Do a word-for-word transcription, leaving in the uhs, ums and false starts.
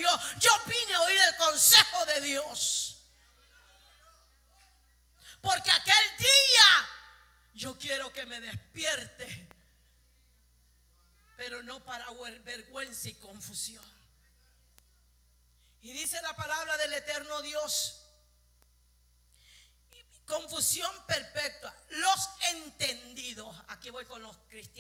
Dios. Yo vine a oír el consejo de Dios. Porque aquel día yo quiero que me despierte, pero no para vergüenza y confusión. Y dice la palabra del eterno Dios: confusión perpetua. Los entendidos, aquí voy con los cristianos.